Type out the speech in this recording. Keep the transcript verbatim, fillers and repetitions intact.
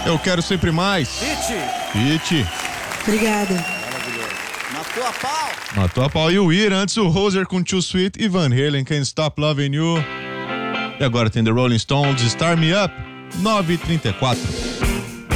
Eu Quero Sempre Mais. Hit. Hit. Obrigada. Maravilhoso. Matou a pau. Matou a pau. E o Ir, antes o Hoser com Too Sweet e Van Halen, Can't Stop Loving You. E agora tem The Rolling Stones, Start Me Up, nove e trinta e quatro.